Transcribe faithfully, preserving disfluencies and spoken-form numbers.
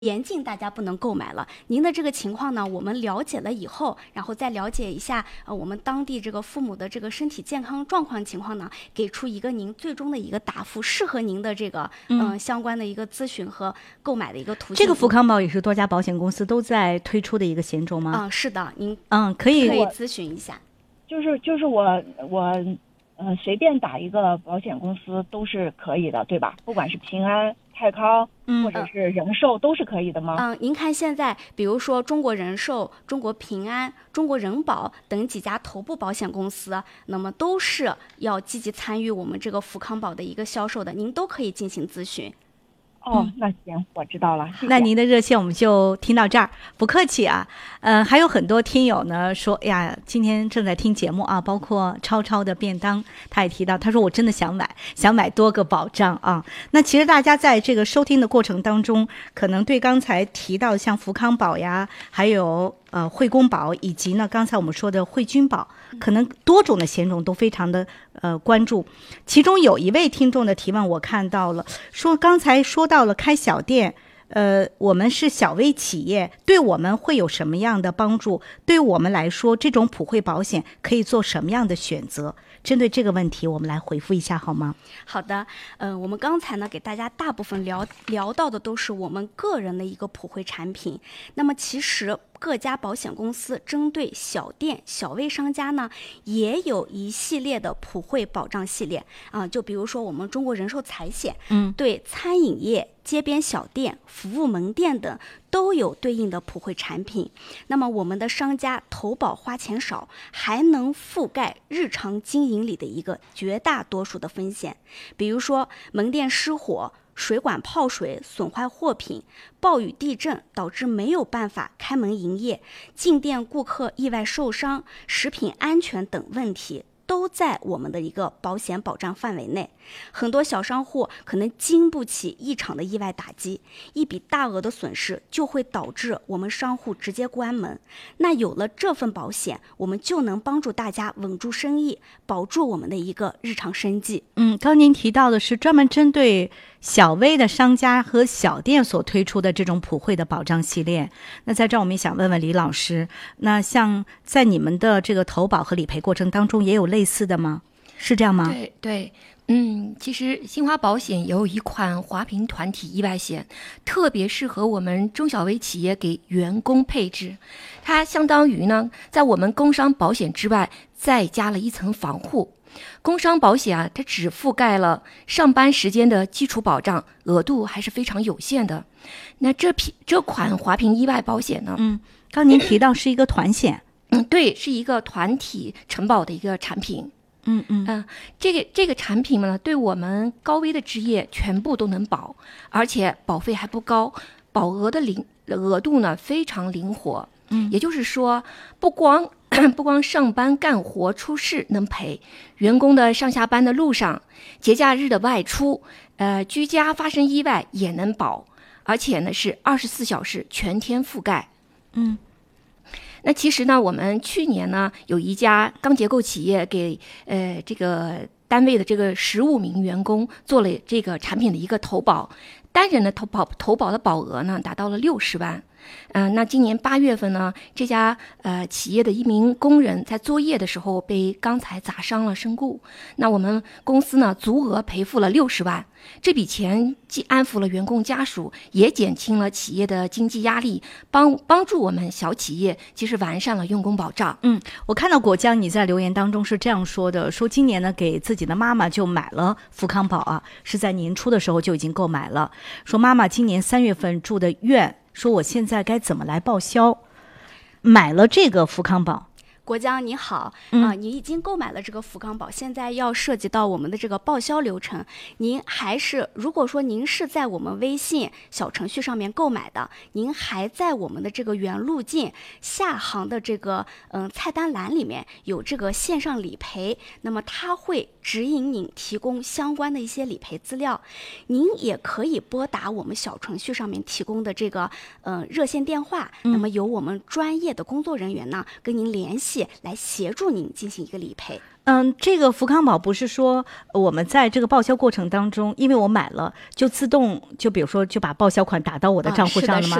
严禁大家不能购买了。您的这个情况呢，我们了解了以后，然后再了解一下呃我们当地这个父母的这个身体健康状况情况呢，给出一个您最终的一个答复，适合您的这个嗯、呃、相关的一个咨询和购买的一个途径。 这个福康宝也是多家保险公司都在推出的一个险种吗？ 嗯，是的，您嗯可以可以咨询一下。 就是就是我我呃随便打一个保险公司都是可以的，对吧？不管是平安、泰康或者是人寿都是可以的吗？ 嗯，您看现在，比如说中国人寿、中国平安、中国人保等几家头部保险公司，那么都是要积极参与我们这个福康宝的一个销售的，您都可以进行咨询。 哦，那行，我知道了。谢谢。 那您的热线我们就听到这儿，不客气啊。呃，还有很多听友呢说，哎呀，今天正在听节目啊，包括超超的便当，他也提到，他说我真的想买，想买多个保障啊。那其实大家在这个收听的过程当中，可能对刚才提到像福康宝呀，还有呃惠公保，以及呢刚才我们说的惠君保，可能多种的险种都非常的呃关注。其中有一位听众的提问我看到了，说刚才说到了开小店，呃，我们是小微企业，对我们会有什么样的帮助？对我们来说，这种普惠保险可以做什么样的选择？针对这个问题，我们来回复一下好吗？ 好的，嗯、呃，我们刚才呢给大家大部分聊聊到的都是我们个人的一个普惠产品，那么其实各家保险公司针对小店、小微商家呢，也有一系列的普惠保障系列啊、呃，就比如说我们中国人寿财险， 嗯， 对餐饮业、街边小店、服务门店等都有对应的普惠产品。那么我们的商家投保花钱少，还能覆盖日常经营里的一个绝大多数的风险，比如说门店失火、水管泡水损坏货品、暴雨地震导致没有办法开门营业、进店顾客意外受伤、食品安全等问题，都在我们的一个保险保障范围内。很多小商户可能经不起一场的意外打击，一笔大额的损失就会导致我们商户直接关门。那有了这份保险，我们就能帮助大家稳住生意，保住我们的一个日常生计。 嗯，刚您提到的是专门针对小微的商家和小店所推出的这种普惠的保障系列。那在这儿我们也想问问李老师，那像在你们的这个投保和理赔过程当中也有类似的吗？是这样吗？ 对对，嗯，其实新华保险有一款华平团体意外险，特别适合我们中小微企业给员工配置。它相当于呢，在我们工伤保险之外再加了一层防护。工伤保险啊，它只覆盖了上班时间的基础保障，额度还是非常有限的。那这批这款华平意外保险呢， 嗯，刚您提到是一个团险， 嗯，对，是一个团体承保的一个产品。 嗯嗯嗯、呃，这个这个产品呢，对我们高危的职业全部都能保，而且保费还不高，保额的灵额度呢非常灵活。嗯，也就是说，不光不光上班干活出事能赔，员工的上下班的路上、节假日的外出、呃居家发生意外也能保，而且呢是二十四小时全天覆盖。 嗯。 那其实呢，我们去年呢有一家钢结构企业给呃这个单位的这个十五名员工做了这个产品的一个投保，单人的投保投保的保额呢达到了六十万。嗯、呃，那今年八月份呢，这家呃企业的一名工人在作业的时候被钢材砸伤了身故，那我们公司呢足额赔付了六十万。这笔钱既安抚了员工家属，也减轻了企业的经济压力，帮帮助我们小企业其实完善了用工保障。 嗯，我看到果江你在留言当中是这样说的，说今年呢给自己的妈妈就买了福康宝啊，是在年初的时候就已经购买了，说妈妈今年三月份住的院，说我现在该怎么来报销？买了这个福康宝。 国江你好啊、 嗯呃，你已经购买了这个福康宝，现在要涉及到我们的这个报销流程。您还是如果说您是在我们微信小程序上面购买的，您还在我们的这个原路径下行的这个嗯、呃、菜单栏里面有这个线上理赔，那么它会指引您提供相关的一些理赔资料。您也可以拨打我们小程序上面提供的这个呃热线电话， 嗯、 那么由我们专业的工作人员呢跟您联系。来协助您进行一个理赔。 嗯，这个福康宝不是说我们在这个报销过程当中，因为我买了就自动就比如说就把报销款打到我的账户上了吗？